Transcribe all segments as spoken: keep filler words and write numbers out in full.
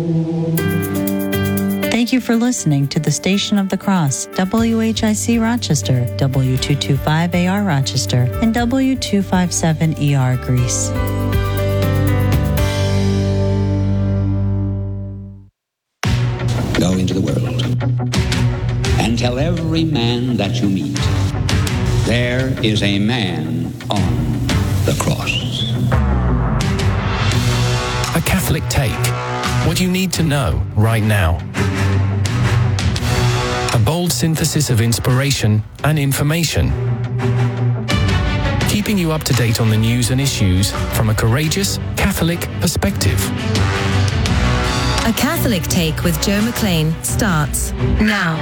Thank you for listening to the Station of the Cross, W H I C Rochester, W two twenty-five A R Rochester, and W two fifty-seven E R Greece. Go into the world and tell every man that you meet, there is a man on the cross. A Catholic Take. What you need to know right now. A bold synthesis of inspiration and information. Keeping you up to date on the news and issues from a courageous Catholic perspective. A Catholic Take with Joe McLean starts now.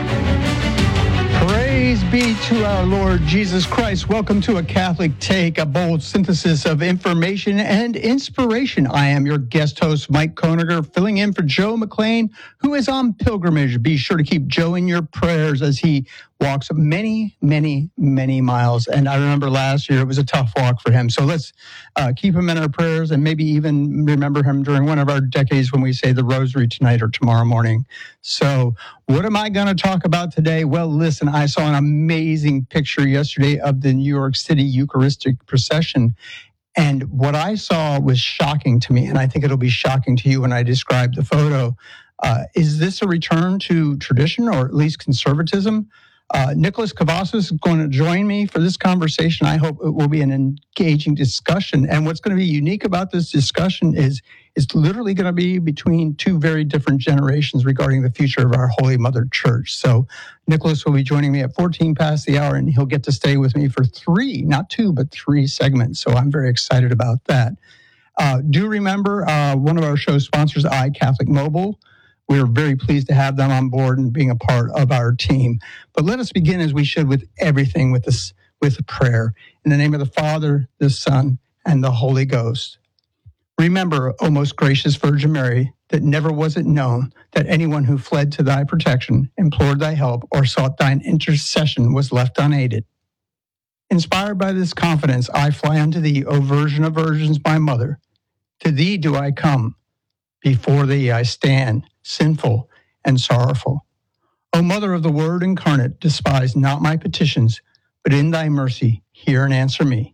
Praise be to our Lord Jesus Christ. Welcome to A Catholic Take, a bold synthesis of information and inspiration. I am your guest host, Mike Koniger, filling in for Joe McLean, who is on pilgrimage. Be sure to keep Joe in your prayers as he walks many, many, many miles. And I remember last year it was a tough walk for him. So let's uh, keep him in our prayers and maybe even remember him during one of our decades when we say the rosary tonight or tomorrow morning. So what am I going to talk about today? Well, listen, I saw an amazing picture yesterday of the New York City Eucharistic procession. And what I saw was shocking to me, and I think it'll be shocking to you when I describe the photo. Uh, is this a return to tradition or at least conservatism? Uh, Nicholas Cavazos is going to join me for this conversation. I hope it will be an engaging discussion. And what's going to be unique about this discussion is it's literally going to be between two very different generations regarding the future of our Holy Mother Church. So Nicholas will be joining me at fourteen past the hour, and he'll get to stay with me for three, not two, but three segments. So I'm very excited about that. Uh, do remember uh, one of our show sponsors, iCatholic Mobile. We're very pleased to have them on board and being a part of our team. But let us begin as we should with everything with this, with a prayer. In the name of the Father, the Son, and the Holy Ghost. Remember, O most gracious Virgin Mary, that never was it known that anyone who fled to thy protection, implored thy help, or sought thine intercession was left unaided. Inspired by this confidence, I fly unto thee, O Virgin of Virgins, my mother. To thee do I come. Before thee I stand, sinful and sorrowful. O Mother of the Word incarnate, despise not my petitions, but in thy mercy hear and answer me.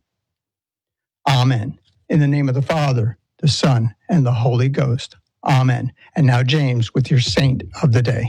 Amen. In the name of the Father, the Son, and the Holy Ghost. Amen. And now James with your saint of the day.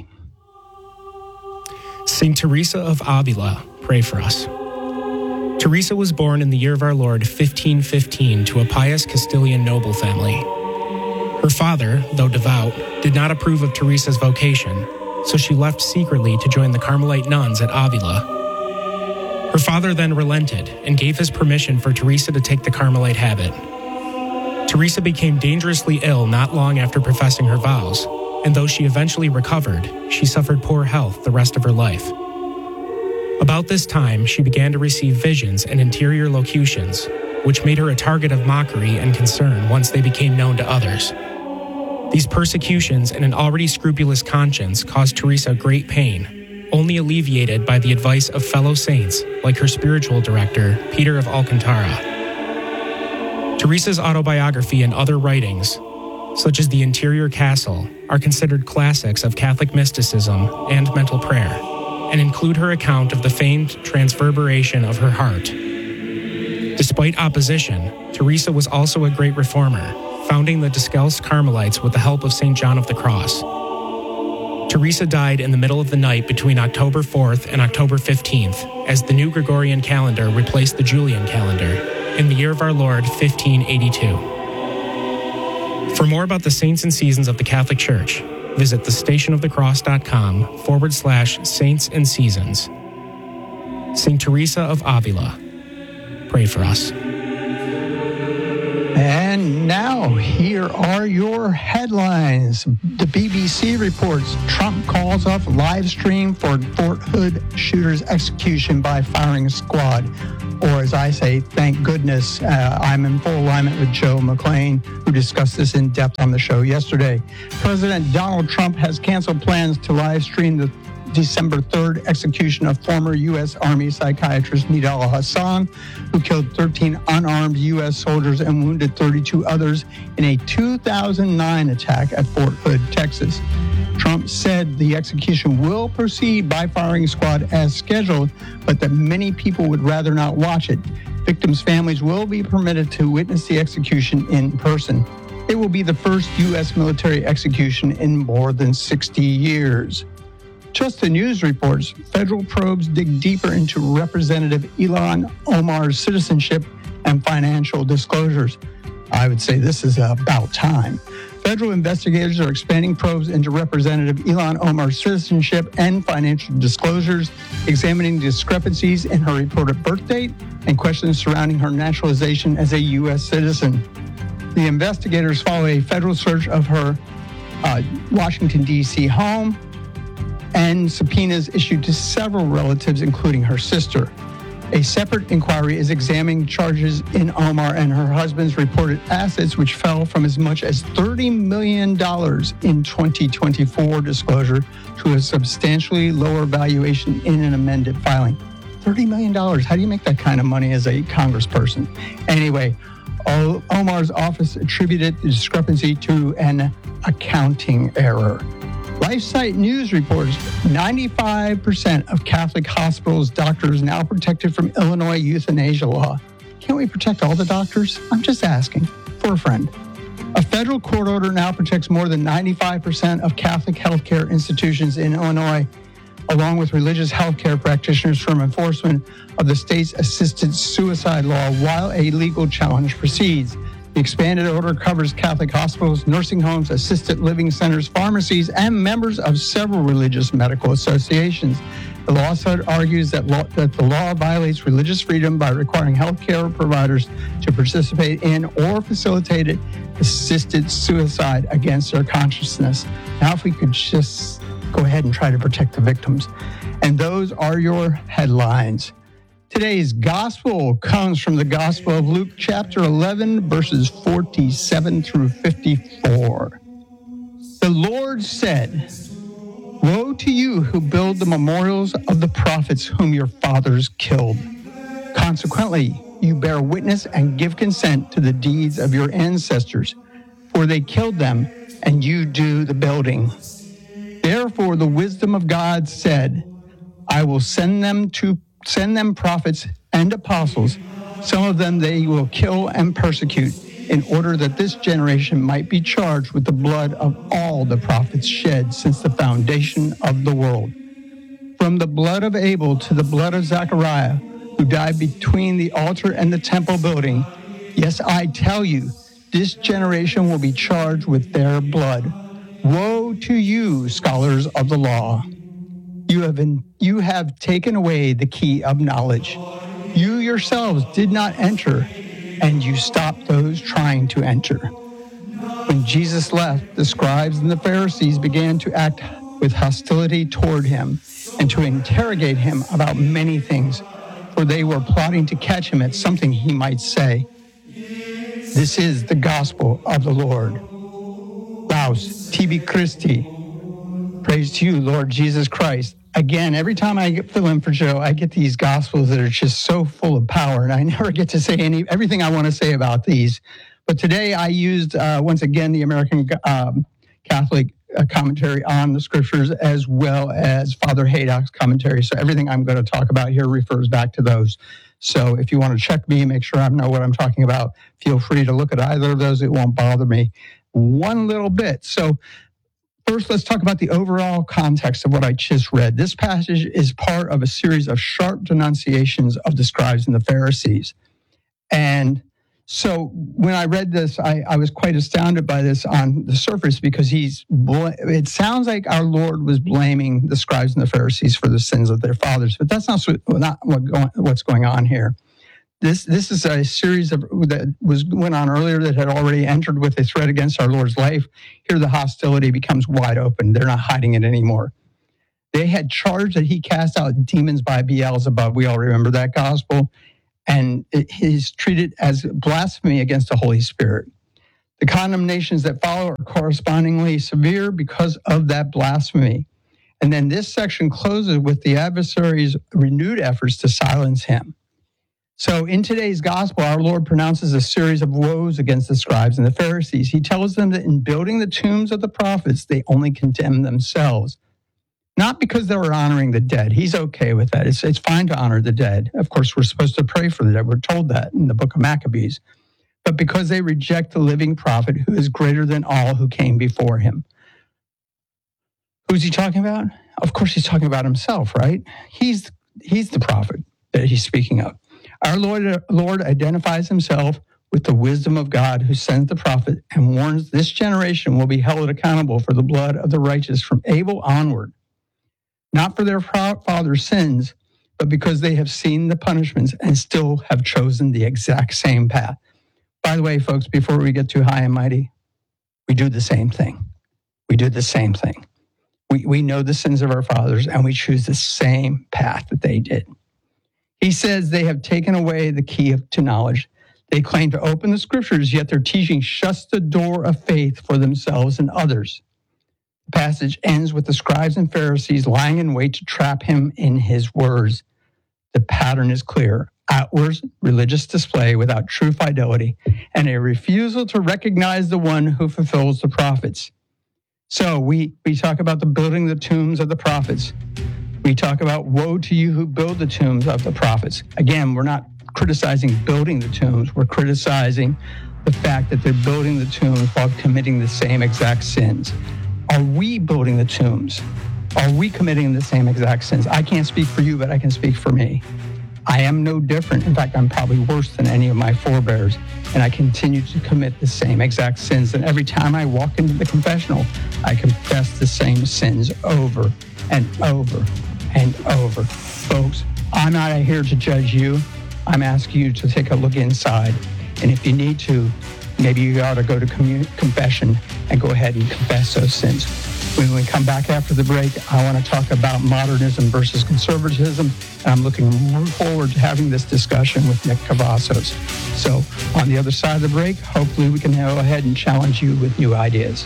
Saint Teresa of Avila, pray for us. Teresa was born in the year of our Lord fifteen fifteen to a pious Castilian noble family. Her father, though devout, did not approve of Teresa's vocation, so she left secretly to join the Carmelite nuns at Avila. Her father then relented and gave his permission for Teresa to take the Carmelite habit. Teresa became dangerously ill not long after professing her vows, and though she eventually recovered, she suffered poor health the rest of her life. About this time, she began to receive visions and interior locutions, which made her a target of mockery and concern once they became known to others. These persecutions and an already scrupulous conscience caused Teresa great pain, only alleviated by the advice of fellow saints like her spiritual director, Peter of Alcantara. Teresa's autobiography and other writings, such as The Interior Castle, are considered classics of Catholic mysticism and mental prayer, and include her account of the famed transverberation of her heart. Despite opposition, Teresa was also a great reformer, founding the Descalced Carmelites with the help of Saint John of the Cross. Teresa died in the middle of the night between October fourth and October fifteenth, as the new Gregorian calendar replaced the Julian calendar, in the year of our Lord fifteen eighty-two. For more about the saints and seasons of the Catholic Church, visit thestationofthecross.com forward slash saints and seasons. Saint Teresa of Avila, pray for us. And now, here are your headlines. The B B C reports Trump calls off live stream for Fort Hood shooter's execution by firing squad. Or as I say, thank goodness, uh, I'm in full alignment with Joe McLean, who discussed this in depth on the show yesterday. President Donald Trump has canceled plans to live stream the December third execution of former U S Army psychiatrist Nidal Hasan, who killed thirteen unarmed U S soldiers and wounded thirty-two others in a two thousand nine attack at Fort Hood, Texas. Trump said the execution will proceed by firing squad as scheduled, but that many people would rather not watch it. Victims' families will be permitted to witness the execution in person. It will be the first U S military execution in more than sixty years. Just the news reports, federal probes dig deeper into Representative Ilhan Omar's citizenship and financial disclosures. I would say this is about time. Federal investigators are expanding probes into Representative Ilhan Omar's citizenship and financial disclosures, examining discrepancies in her reported birth date and questions surrounding her naturalization as a U S citizen. The investigators follow a federal search of her uh, Washington, D C home and subpoenas issued to several relatives, including her sister. A separate inquiry is examining charges in Omar and her husband's reported assets, which fell from as much as thirty million dollars in twenty twenty-four disclosure to a substantially lower valuation in an amended filing. thirty million dollars. How do you make that kind of money as a congressperson? Anyway, Omar's office attributed the discrepancy to an accounting error. LifeSite News reports ninety-five percent of Catholic hospitals' doctors now protected from Illinois euthanasia law. Can't we protect all the doctors? I'm just asking for a friend. A federal court order now protects more than ninety-five percent of Catholic healthcare institutions in Illinois, along with religious healthcare practitioners, from enforcement of the state's assisted suicide law while a legal challenge proceeds. The expanded order covers Catholic hospitals, nursing homes, assisted living centers, pharmacies, and members of several religious medical associations. The lawsuit argues that, law, that the law violates religious freedom by requiring healthcare providers to participate in or facilitate assisted suicide against their consciousness. Now, if we could just go ahead and try to protect the victims. And those are your headlines. Today's gospel comes from the Gospel of Luke, chapter eleven, verses forty-seven through fifty-four. The Lord said, "Woe to you who build the memorials of the prophets whom your fathers killed. Consequently, you bear witness and give consent to the deeds of your ancestors, for they killed them, and you do the building. Therefore, the wisdom of God said, I will send them to send them prophets and apostles. Some of them they will kill and persecute, in order that this generation might be charged with the blood of all the prophets shed since the foundation of the world. From the blood of Abel to the blood of Zechariah, who died between the altar and the temple building. Yes, I tell you, this generation will be charged with their blood. Woe to you, scholars of the law! You have been, you have taken away the key of knowledge. You yourselves did not enter, and you stopped those trying to enter." When Jesus left, the scribes and the Pharisees began to act with hostility toward him and to interrogate him about many things, for they were plotting to catch him at something he might say. This is the gospel of the Lord. Laus tibi Christi. Praise to you, Lord Jesus Christ. Again, every time I get, fill in for Joe, I get these gospels that are just so full of power, and I never get to say any everything I want to say about these. But today I used, uh, once again, the American um, Catholic uh, commentary on the scriptures, as well as Father Haydock's commentary. So everything I'm going to talk about here refers back to those. So if you want to check me, make sure I know what I'm talking about, feel free to look at either of those. It won't bother me one little bit. So first, let's talk about the overall context of what I just read. This passage is part of a series of sharp denunciations of the scribes and the Pharisees. And so when I read this, I, I was quite astounded by this on the surface, because he's, it sounds like our Lord was blaming the scribes and the Pharisees for the sins of their fathers, but that's not, not what going, what's going on here. This this is a series of that was went on earlier that had already entered with a threat against our Lord's life. Here the hostility becomes wide open. They're not hiding it anymore. They had charged that he cast out demons by Beelzebub. We all remember that gospel. And it is treated as blasphemy against the Holy Spirit. The condemnations that follow are correspondingly severe because of that blasphemy. And then this section closes with the adversary's renewed efforts to silence him. So in today's gospel, our Lord pronounces a series of woes against the scribes and the Pharisees. He tells them that in building the tombs of the prophets, they only condemn themselves. Not because they were honoring the dead. He's okay with that. It's, it's fine to honor the dead. Of course, we're supposed to pray for the dead. We're told that in the book of Maccabees. But because they reject the living prophet who is greater than all who came before him. Who's he talking about? Of course, he's talking about himself, right? He's, he's the prophet that he's speaking of. Our Lord, Lord identifies himself with the wisdom of God who sends the prophet and warns this generation will be held accountable for the blood of the righteous from Abel onward, not for their father's sins, but because they have seen the punishments and still have chosen the exact same path. By the way, folks, before we get too high and mighty, we do the same thing. We do the same thing. We, we know the sins of our fathers and we choose the same path that they did. He says they have taken away the key of, to knowledge. They claim to open the scriptures, yet their teaching shuts the door of faith for themselves and others. The passage ends with the scribes and Pharisees lying in wait to trap him in his words. The pattern is clear. Outward religious display without true fidelity and a refusal to recognize the one who fulfills the prophets. So we, we talk about the building the tombs of the prophets. We talk about woe to you who build the tombs of the prophets. Again, we're not criticizing building the tombs. We're criticizing the fact that they're building the tombs while committing the same exact sins. Are we building the tombs? Are we committing the same exact sins? I can't speak for you, but I can speak for me. I am no different. In fact, I'm probably worse than any of my forebears, and I continue to commit the same exact sins. And every time I walk into the confessional, I confess the same sins over and over and over. Folks, I'm not here to judge you. I'm asking you to take a look inside. And if you need to, maybe you ought to go to commun- confession and go ahead and confess those sins. When we come back after the break, I want to talk about modernism versus conservatism. And I'm looking forward to having this discussion with Nick Cavazos. So on the other side of the break, hopefully we can go ahead and challenge you with new ideas.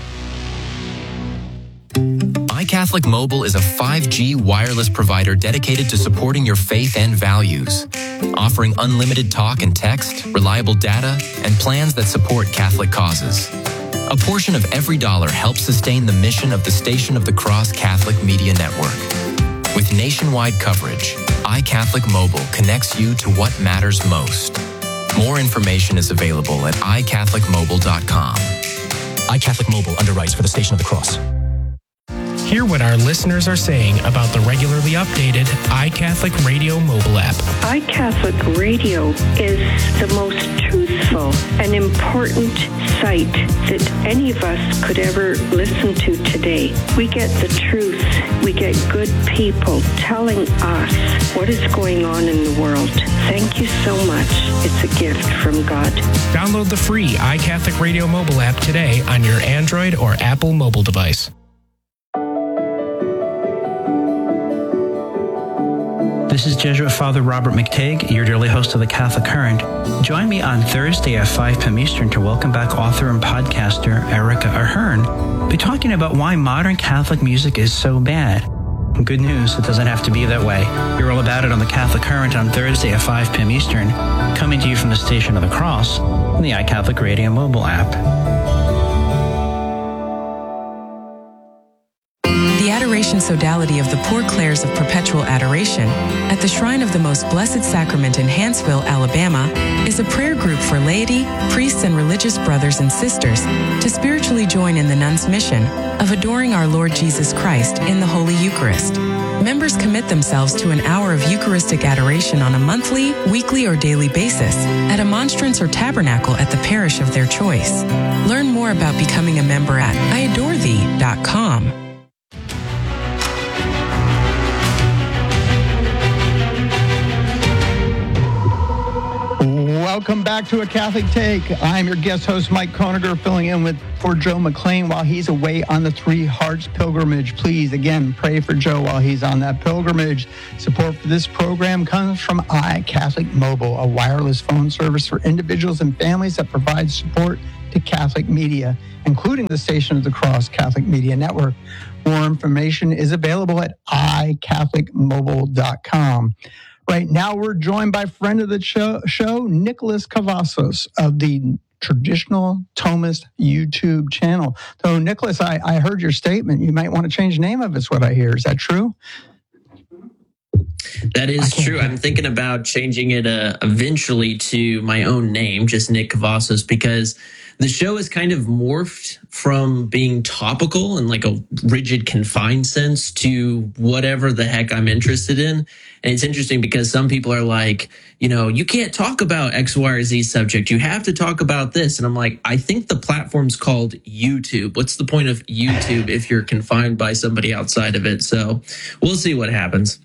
iCatholic Mobile is a five G wireless provider dedicated to supporting your faith and values, offering unlimited talk and text, reliable data, and plans that support Catholic causes. A portion of every dollar helps sustain the mission of the Station of the Cross Catholic Media Network. With nationwide coverage, iCatholic Mobile connects you to what matters most. More information is available at i catholic mobile dot com. iCatholic Mobile underwrites for the Station of the Cross. Hear what our listeners are saying about the regularly updated iCatholic Radio mobile app. iCatholic Radio is the most truthful and important site that any of us could ever listen to today. We get the truth. We get good people telling us what is going on in the world. Thank you so much. It's a gift from God. Download the free iCatholic Radio mobile app today on your Android or Apple mobile device. This is Jesuit Father Robert McTague, your dearly host of the Catholic Current. Join me on Thursday at five p.m. Eastern to welcome back author and podcaster Erica Ahern. We'll be talking about why modern Catholic music is so bad. Good news, it doesn't have to be that way. Hear all about it on the Catholic Current on Thursday at five p.m. Eastern, coming to you from the Station of the Cross on the iCatholic Radio mobile app. The Adoration Sodality of the Poor Clares of Perpetual Adoration at the Shrine of the Most Blessed Sacrament in Hanceville, Alabama, is a prayer group for laity, priests, and religious brothers and sisters to spiritually join in the nuns' mission of adoring our Lord Jesus Christ in the Holy Eucharist. Members commit themselves to an hour of Eucharistic adoration on a monthly, weekly, or daily basis at a monstrance or tabernacle at the parish of their choice. Learn more about becoming a member at I adore thee dot com. Welcome back to A Catholic Take. I'm your guest host, Mike Koniger, filling in with for Joe McLean while he's away on the Three Hearts pilgrimage. Please, again, pray for Joe while he's on that pilgrimage. Support for this program comes from iCatholic Mobile, a wireless phone service for individuals and families that provides support to Catholic media, including the Station of the Cross Catholic Media Network. More information is available at i catholic mobile dot com. Right now, we're joined by friend of the show, show Nicholas Cavazos of the Traditional Thomist YouTube channel. So, Nicholas, I, I heard your statement. You might want to change the name of it, is what I hear. Is that true? That is true. I'm thinking about changing it uh, eventually to my own name, just Nick Cavazos, because the show has kind of morphed from being topical in like a rigid, confined sense to whatever the heck I'm interested in. And it's interesting because some people are like, you know, you can't talk about X, Y, or Z subject. You have to talk about this. And I'm like, I think the platform's called YouTube. What's the point of YouTube if you're confined by somebody outside of it? So we'll see what happens.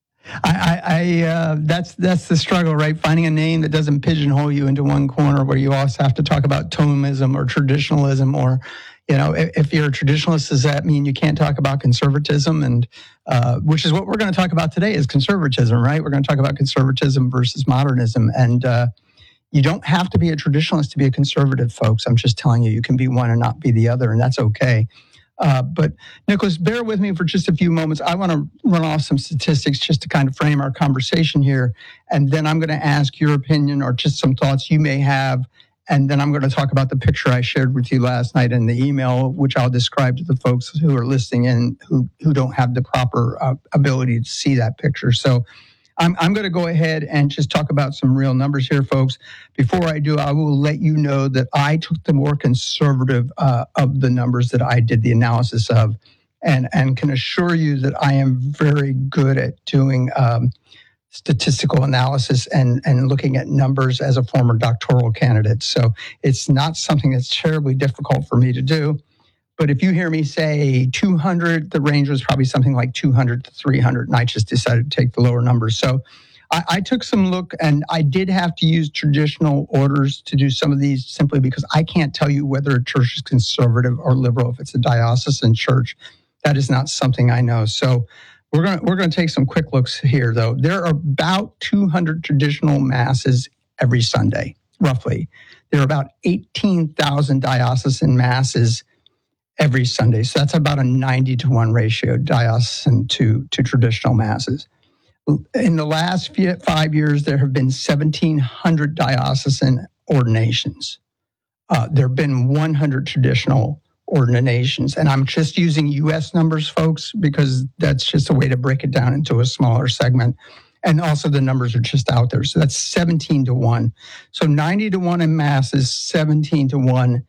I, I, I uh, that's that's the struggle, right? Finding a name that doesn't pigeonhole you into one corner, where you also have to talk about Thomism or traditionalism, or, you know, if, if you're a traditionalist, does that mean you can't talk about conservatism? And uh, which is what we're going to talk about today, is conservatism, right? We're going to talk about conservatism versus modernism, and uh, you don't have to be a traditionalist to be a conservative, folks. I'm just telling you, you can be one and not be the other, and that's okay. Uh, but, Nicholas, bear with me for just a few moments. I want to run off some statistics just to kind of frame our conversation here. And then I'm going to ask your opinion or just some thoughts you may have. And then I'm going to talk about the picture I shared with you last night in the email, which I'll describe to the folks who are listening in who, who don't have the proper uh, ability to see that picture. So I'm, I'm going to go ahead and just talk about some real numbers here, folks. Before I do, I will let you know that I took the more conservative uh, of the numbers that I did the analysis of, and, and can assure you that I am very good at doing um, statistical analysis and, and looking at numbers as a former doctoral candidate. So it's not something that's terribly difficult for me to do. But if you hear me say two hundred, the range was probably something like two hundred to three hundred, and I just decided to take the lower numbers. So I, I took some look, and I did have to use traditional orders to do some of these simply because I can't tell you whether a church is conservative or liberal. If it's a diocesan church, that is not something I know. So we're going we're going to take some quick looks here, though. There are about two hundred traditional masses every Sunday, roughly. There are about eighteen thousand diocesan masses every Sunday. So that's about a ninety to one ratio, diocesan to, to traditional masses. In the last few, five years, there have been seventeen hundred diocesan ordinations. Uh, there have been one hundred traditional ordinations. And I'm just using U S numbers, folks, because that's just a way to break it down into a smaller segment. And also the numbers are just out there. So that's seventeen to one. So ninety to one in masses, seventeen to one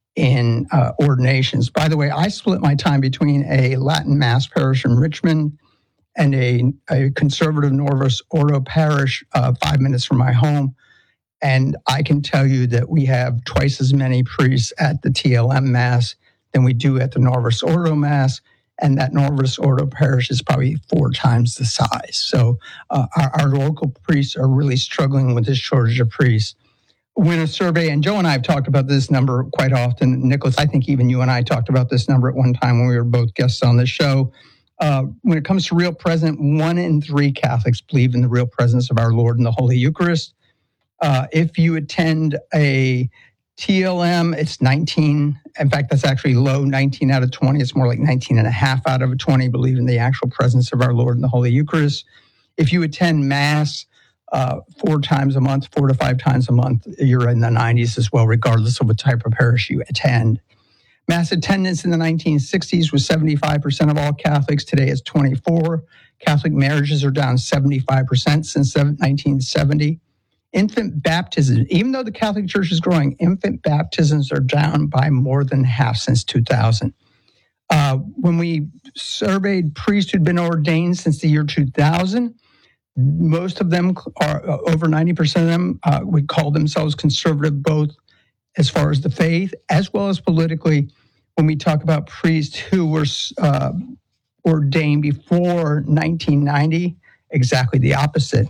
in uh, ordinations. By the way, I split my time between a Latin Mass parish in Richmond and a, a conservative Novus Ordo parish uh, five minutes from my home. And I can tell you that we have twice as many priests at the T L M Mass than we do at the Novus Ordo Mass. And that Novus Ordo parish is probably four times the size. So uh, our, our local priests are really struggling with this shortage of priests. When a survey, and Joe and I have talked about this number quite often, Nicholas, I think even you and I talked about this number at one time when we were both guests on the show. Uh, when it comes to real present, one in three Catholics believe in the real presence of our Lord in the Holy Eucharist. Uh, if you attend a T L M, it's nineteen. In fact, that's actually low, nineteen out of twenty. It's more like nineteen and a half out of twenty believe in the actual presence of our Lord in the Holy Eucharist. If you attend Mass, Uh, four times a month, four to five times a month, you're in the nineties as well, regardless of what type of parish you attend. Mass attendance in the nineteen sixties was seventy-five percent of all Catholics. Today it's twenty-four. Catholic marriages are down seventy-five percent since nineteen seventy. Infant baptism, even though the Catholic Church is growing, infant baptisms are down by more than half since two thousand. Uh, when we surveyed priests who'd been ordained since the year two thousand, most of them are uh, over ninety percent of them uh, would call themselves conservative, both as far as the faith as well as politically. When we talk about priests who were uh, ordained before nineteen ninety, exactly the opposite.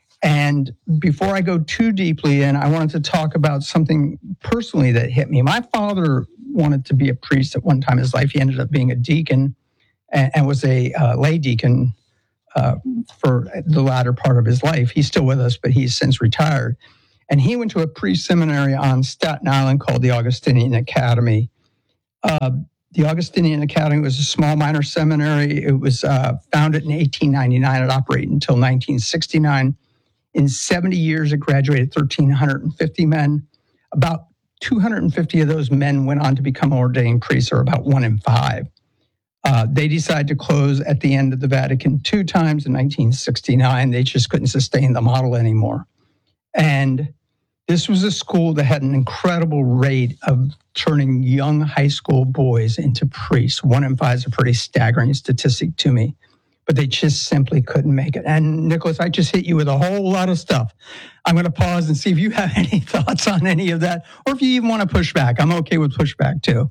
And before I go too deeply in, I wanted to talk about something personally that hit me. My father wanted to be a priest at one time in his life. He ended up being a deacon and, and was a uh, lay deacon Uh, for the latter part of his life. He's still with us, but he's since retired. And he went to a pre-seminary on Staten Island called the Augustinian Academy. Uh, the Augustinian Academy was a small minor seminary. It was uh, founded in eighteen ninety-nine. It operated until nineteen sixty-nine. In seventy years, it graduated one thousand three hundred fifty men. About two hundred fifty of those men went on to become ordained priests, or about one in five. Uh, they decided to close at the end of the Vatican two times in nineteen sixty-nine. They just couldn't sustain the model anymore. And this was a school that had an incredible rate of turning young high school boys into priests. One in five is a pretty staggering statistic to me, but they just simply couldn't make it. And Nicholas, I just hit you with a whole lot of stuff. I'm going to pause and see if you have any thoughts on any of that, or if you even want to push back. I'm okay with pushback too.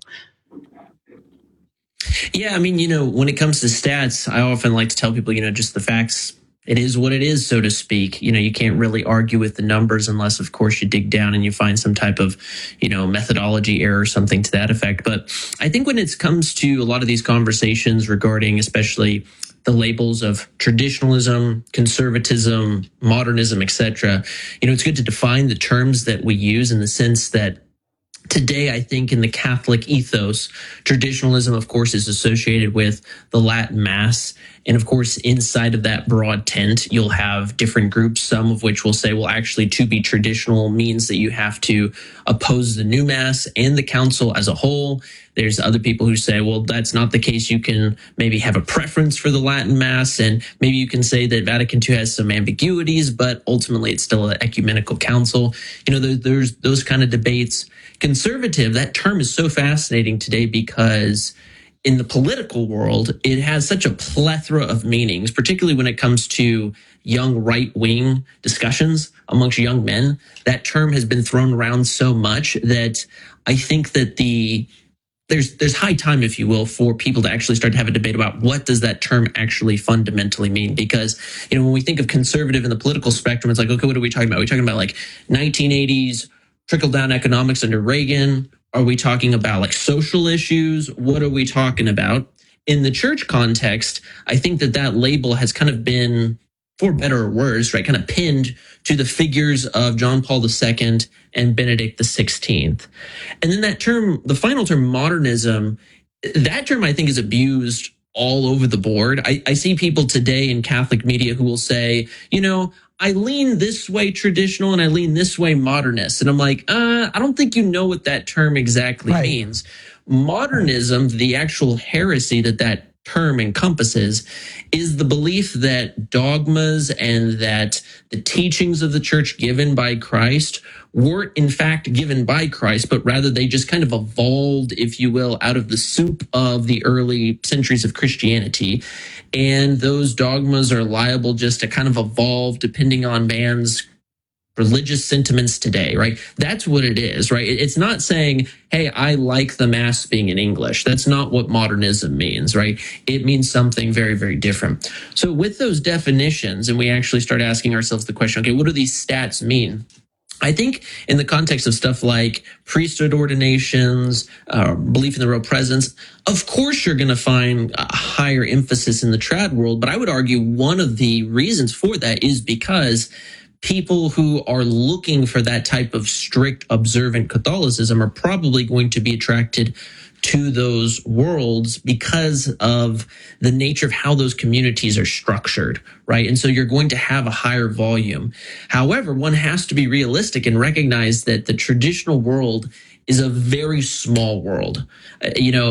Yeah, I mean, you know, when it comes to stats, I often like to tell people, you know, just the facts. It is what it is, so to speak. You know, you can't really argue with the numbers unless, of course, you dig down and you find some type of, you know, methodology error or something to that effect. But I think when it comes to a lot of these conversations regarding especially the labels of traditionalism, conservatism, modernism, et cetera, you know, it's good to define the terms that we use in the sense that today, I think in the Catholic ethos, traditionalism, of course, is associated with the Latin Mass. And of course, inside of that broad tent, you'll have different groups, some of which will say, well, actually, to be traditional means that you have to oppose the new Mass and the Council as a whole. There's other people who say, well, that's not the case. You can maybe have a preference for the Latin Mass, and maybe you can say that Vatican two has some ambiguities, but ultimately it's still an ecumenical council. You know, there, there's those kind of debates. Conservative, that term is so fascinating today because in the political world, it has such a plethora of meanings, particularly when it comes to young right-wing discussions amongst young men. That term has been thrown around so much that I think that the there's there's high time, if you will, for people to actually start to have a debate about what does that term actually fundamentally mean. Because, you know, when we think of conservative in the political spectrum, it's like, okay, what are we talking about? Are we talking about like nineteen eighties trickle-down economics under Reagan? Are we talking about like social issues? What are we talking about? In the church context, I think that that label has kind of been, for better or worse, right, kind of pinned to the figures of John Paul the Second and Benedict the Sixteenth. And then that term, the final term, modernism, that term I think is abused all over the board. I, I see people today in Catholic media who will say, you know, I lean this way traditional and I lean this way modernist. And I'm like, uh, I don't think you know what that term exactly right. means. Modernism, the actual heresy that that term encompasses, is the belief that dogmas and that the teachings of the church given by Christ weren't in fact given by Christ, but rather they just kind of evolved, if you will, out of the soup of the early centuries of Christianity. And those dogmas are liable just to kind of evolve depending on man's religious sentiments today, right? That's what it is, right? It's not saying, hey, I like the Mass being in English. That's not what modernism means, right? It means something very, very different. So with those definitions, and we actually start asking ourselves the question, okay, what do these stats mean? I think in the context of stuff like priesthood ordinations, uh, belief in the real presence, of course you're going to find a higher emphasis in the trad world. But I would argue one of the reasons for that is because people who are looking for that type of strict observant Catholicism are probably going to be attracted to those worlds because of the nature of how those communities are structured, right? And so you're going to have a higher volume. However, one has to be realistic and recognize that the traditional world is a very small world. Uh, you know,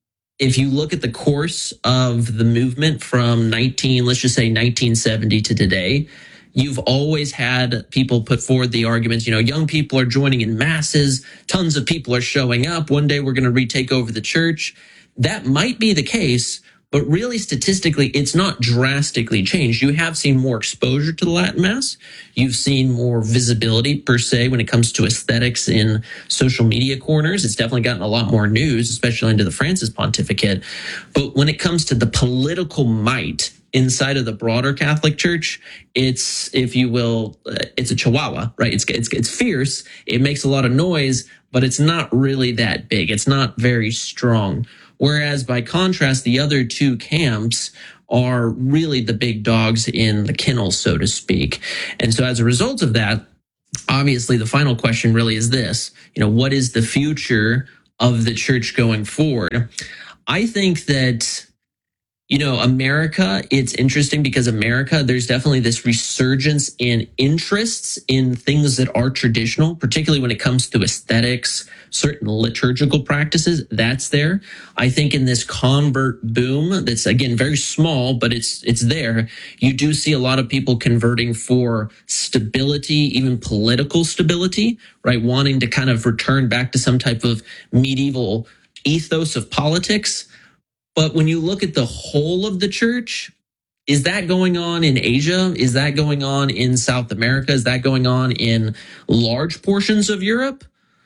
if you look at the course of the movement from nineteen, let's just say nineteen seventy to today, you've always had people put forward the arguments, you know, young people are joining in masses, tons of people are showing up, one day we're going to retake over the church. That might be the case, but really statistically, it's not drastically changed. You have seen more exposure to the Latin Mass. You've seen more visibility, per se, when it comes to aesthetics in social media corners. It's definitely gotten a lot more news, especially into the Francis pontificate. But when it comes to the political might inside of the broader Catholic Church, it's, if you will, uh, it's a chihuahua, right? It's, it's, it's fierce. It makes a lot of noise, but it's not really that big. It's not very strong. Whereas by contrast, the other two camps are really the big dogs in the kennel, so to speak. And so as a result of that, obviously the final question really is this, you know, what is the future of the church going forward? I think that, you know, America, it's interesting because America, there's definitely this resurgence in interests in things that are traditional, particularly when it comes to aesthetics, certain liturgical practices. That's there. I think in this convert boom, that's again very small, but it's it's there. You do see a lot of people converting for stability, even political stability, right? Wanting to kind of return back to some type of medieval ethos of politics. But when you look at the whole of the church, is that going on in Asia? Is that going on in South America? Is that going on in large portions of Europe?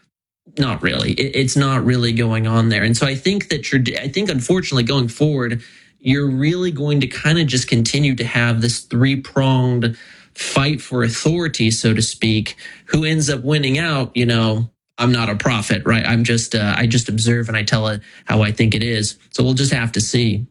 Not really. It's not really going on there. And so I think that, I think unfortunately going forward, you're really going to kind of just continue to have this three-pronged fight for authority, so to speak. Who ends up winning out, you know, I'm not a prophet, right? I'm just, uh, I just observe and I tell it how I think it is. So we'll just have to see.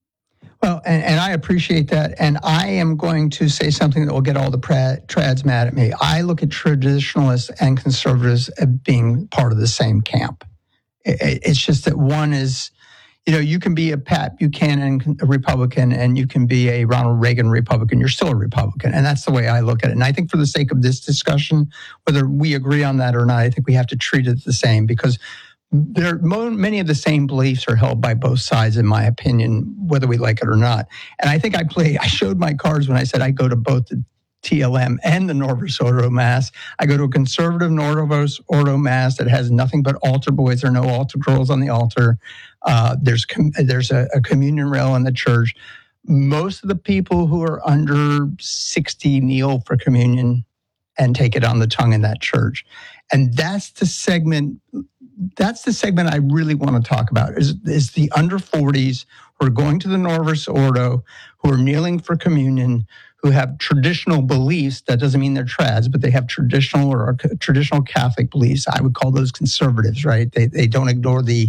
Well, and, and I appreciate that. And I am going to say something that will get all the pra- trads mad at me. I look at traditionalists and conservatives as being part of the same camp. It, it's just that one is, you know, you can be a Pat Buchanan a Republican and you can be a Ronald Reagan Republican. You're still a Republican. And that's the way I look at it. And I think for the sake of this discussion, whether we agree on that or not, I think we have to treat it the same because there many of the same beliefs are held by both sides, in my opinion, whether we like it or not. And I think I play, I showed my cards when I said I go to both the T L M and the Novus Ordo Mass. I go to a conservative Novus Ordo Mass that has nothing but altar boys. There are no altar girls on the altar. Uh, there's com- there's a, a communion rail in the church. Most of the people who are under sixty kneel for communion and take it on the tongue in that church. And that's the segment, that's the segment I really want to talk about, is, is the under forties who are going to the Novus Ordo, who are kneeling for communion, who have traditional beliefs. That doesn't mean they're trads, but they have traditional or traditional Catholic beliefs. I would call those conservatives, right? They they don't ignore the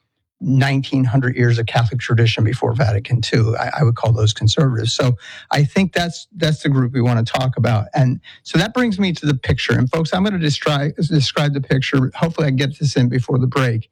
nineteen hundred years of Catholic tradition before Vatican Two. I, I would call those conservatives. So I think that's that's the group we want to talk about. And so that brings me to the picture. And folks, I'm going to describe describe the picture. Hopefully I get this in before the break.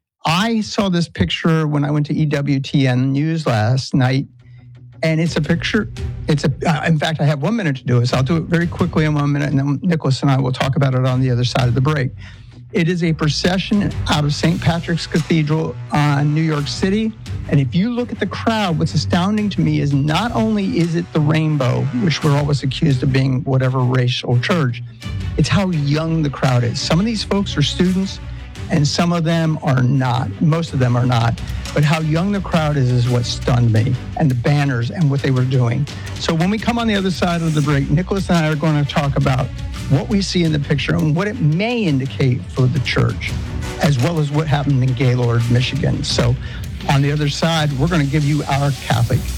I saw this picture when I went to E W T N News last night. And it's a picture, it's a, uh, in fact, I have one minute to do it, so I'll do it very quickly in one minute, and then Nicholas and I will talk about it on the other side of the break. It is a procession out of Saint Patrick's Cathedral on New York City. And if you look at the crowd, what's astounding to me is not only is it the rainbow, which we're always accused of being whatever racial church, it's how young the crowd is. Some of these folks are students, and some of them are not. Most of them are not. But how young the crowd is is what stunned me, and the banners and what they were doing. So when we come on the other side of the break, Nicholas and I are going to talk about what we see in the picture and what it may indicate for the church, as well as what happened in Gaylord, Michigan. So on the other side, we're going to give you our Catholic